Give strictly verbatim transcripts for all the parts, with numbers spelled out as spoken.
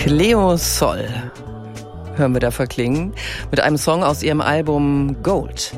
Cleo Sol hören wir da verklingen mit einem Song aus ihrem Album Gold.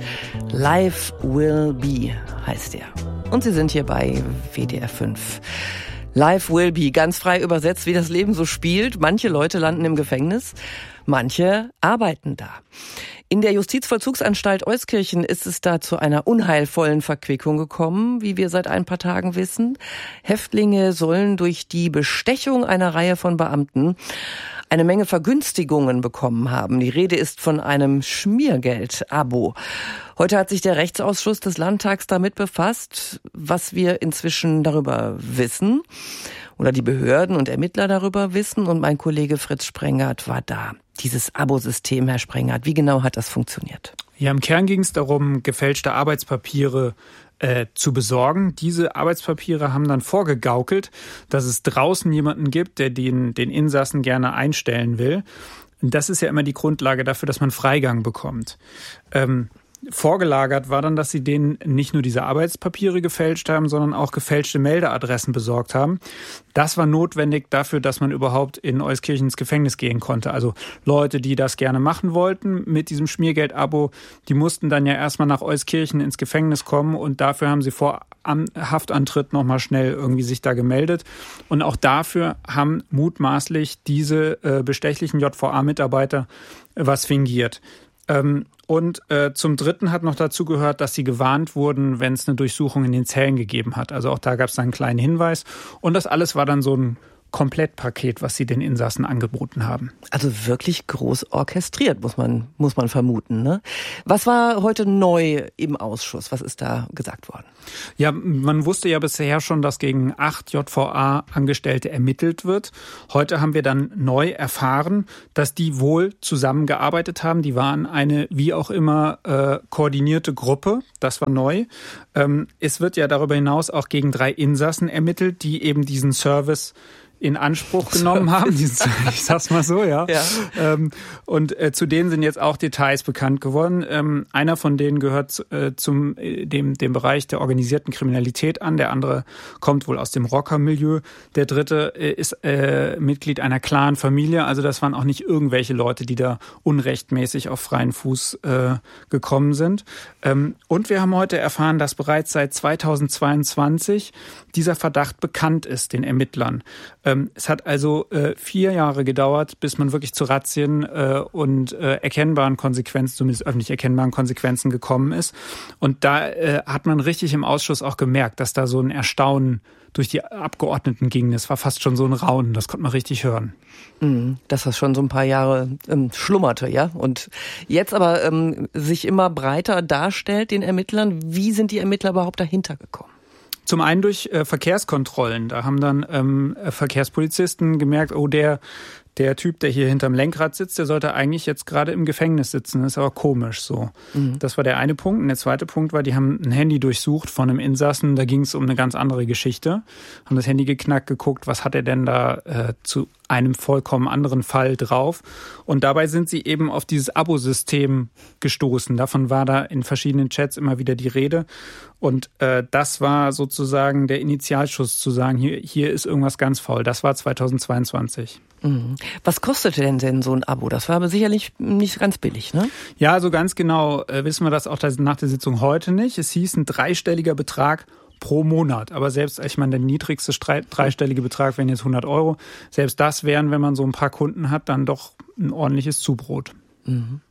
Life Will Be heißt er. Und sie sind hier bei W D R fünf. Life Will Be, ganz frei übersetzt, wie das Leben so spielt. Manche Leute landen im Gefängnis, manche arbeiten da. In der Justizvollzugsanstalt Euskirchen ist es da zu einer unheilvollen Verquickung gekommen, wie wir seit ein paar Tagen wissen. Häftlinge sollen durch die Bestechung einer Reihe von Beamten eine Menge Vergünstigungen bekommen haben. Die Rede ist von einem Schmiergeld-Abo. Heute hat sich der Rechtsausschuss des Landtags damit befasst, was wir inzwischen darüber wissen oder die Behörden und Ermittler darüber wissen. Und mein Kollege Fritz Sprengert war da. Dieses Abosystem, Herr Sprengert, wie genau hat das funktioniert? Ja, im Kern ging es darum, gefälschte Arbeitspapiere äh, zu besorgen. Diese Arbeitspapiere haben dann vorgegaukelt, dass es draußen jemanden gibt, der den, den Insassen gerne einstellen will. Und das ist ja immer die Grundlage dafür, dass man Freigang bekommt. Ähm, Vorgelagert war dann, dass sie denen nicht nur diese Arbeitspapiere gefälscht haben, sondern auch gefälschte Meldeadressen besorgt haben. Das war notwendig dafür, dass man überhaupt in Euskirchen ins Gefängnis gehen konnte. Also Leute, die das gerne machen wollten mit diesem Schmiergeld-Abo, die mussten dann ja erstmal nach Euskirchen ins Gefängnis kommen und dafür haben sie vor Haftantritt nochmal schnell irgendwie sich da gemeldet. Und auch dafür haben mutmaßlich diese äh, bestechlichen J V A-Mitarbeiter äh, was fingiert. Ähm, Und äh, zum Dritten hat noch dazu gehört, dass sie gewarnt wurden, wenn es eine Durchsuchung in den Zellen gegeben hat. Also auch da gab es dann einen kleinen Hinweis. Und das alles war dann so ein Komplettpaket, was sie den Insassen angeboten haben. Also wirklich groß orchestriert, muss man, muss man vermuten, ne? Was war heute neu im Ausschuss? Was ist da gesagt worden? Ja, man wusste ja bisher schon, dass gegen acht J V A-Angestellte ermittelt wird. Heute haben wir dann neu erfahren, dass die wohl zusammengearbeitet haben. Die waren eine, wie auch immer, äh, koordinierte Gruppe. Das war neu. Ähm, es wird ja darüber hinaus auch gegen drei Insassen ermittelt, die eben diesen Service in Anspruch genommen haben. Ich sag's mal so, ja. ja. Ähm, und äh, zu denen sind jetzt auch Details bekannt geworden. Ähm, einer von denen gehört äh, zum äh, dem dem Bereich der organisierten Kriminalität an. Der andere kommt wohl aus dem Rockermilieu. Der dritte äh, ist äh, Mitglied einer Clan-Familie. Also das waren auch nicht irgendwelche Leute, die da unrechtmäßig auf freien Fuß äh, gekommen sind. Ähm, und wir haben heute erfahren, dass bereits seit zweitausendzweiundzwanzig dieser Verdacht bekannt ist den Ermittlern. Es hat also äh, vier Jahre gedauert, bis man wirklich zu Razzien äh, und äh, erkennbaren Konsequenzen, zumindest öffentlich erkennbaren Konsequenzen gekommen ist. Und da äh, hat man richtig im Ausschuss auch gemerkt, dass da so ein Erstaunen durch die Abgeordneten ging. Das war fast schon so ein Raunen, das konnte man richtig hören. Mhm, dass das schon so ein paar Jahre ähm, schlummerte, ja? Und jetzt aber ähm, sich immer breiter darstellt den Ermittlern. Wie sind die Ermittler überhaupt dahinter gekommen? Zum einen durch äh, Verkehrskontrollen. Da haben dann ähm, Verkehrspolizisten gemerkt, oh, der der Typ, der hier hinterm Lenkrad sitzt, der sollte eigentlich jetzt gerade im Gefängnis sitzen. Das ist aber komisch so. Mhm. Das war der eine Punkt. Und der zweite Punkt war, die haben ein Handy durchsucht von einem Insassen. Da ging es um eine ganz andere Geschichte. Haben das Handy geknackt, geguckt, was hat er denn da äh, zu einem vollkommen anderen Fall drauf. Und dabei sind sie eben auf dieses Abo-System gestoßen. Davon war da in verschiedenen Chats immer wieder die Rede. Und äh, das war sozusagen der Initialschuss zu sagen, hier, hier ist irgendwas ganz faul. Das war zweitausendzweiundzwanzig. Mhm. Was kostete denn denn so ein Abo? Das war aber sicherlich nicht ganz billig, ne? Ja, so ganz genau äh, wissen wir das auch nach der Sitzung heute nicht. Es hieß ein dreistelliger Betrag pro Monat. Aber selbst, ich meine, der niedrigste dreistellige Betrag wären jetzt hundert Euro. Selbst das wären, wenn man so ein paar Kunden hat, dann doch ein ordentliches Zubrot. Mhm.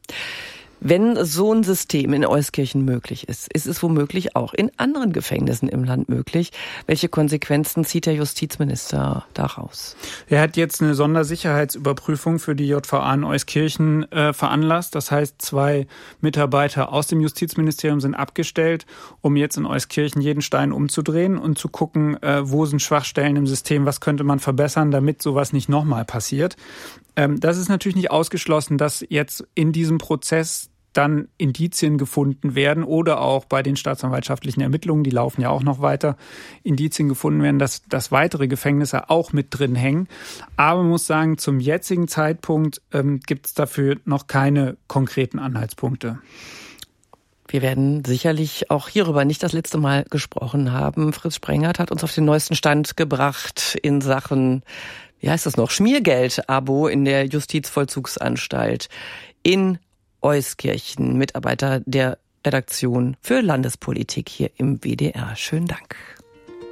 Wenn so ein System in Euskirchen möglich ist, ist es womöglich auch in anderen Gefängnissen im Land möglich. Welche Konsequenzen zieht der Justizminister daraus? Er hat jetzt eine Sondersicherheitsüberprüfung für die J V A in Euskirchen äh, veranlasst. Das heißt, zwei Mitarbeiter aus dem Justizministerium sind abgestellt, um jetzt in Euskirchen jeden Stein umzudrehen und zu gucken, äh, wo sind Schwachstellen im System, was könnte man verbessern, damit sowas nicht nochmal passiert. Ähm, das ist natürlich nicht ausgeschlossen, dass jetzt in diesem Prozess dann Indizien gefunden werden oder auch bei den staatsanwaltschaftlichen Ermittlungen, die laufen ja auch noch weiter, Indizien gefunden werden, dass, dass weitere Gefängnisse auch mit drin hängen. Aber man muss sagen, zum jetzigen Zeitpunkt ähm, gibt es dafür noch keine konkreten Anhaltspunkte. Wir werden sicherlich auch hierüber nicht das letzte Mal gesprochen haben. Fritz Sprengert hat uns auf den neuesten Stand gebracht in Sachen wie heißt das noch, Schmiergeld-Abo in der Justizvollzugsanstalt in Euskirchen, Mitarbeiter der Redaktion für Landespolitik hier im W D R. Schönen Dank.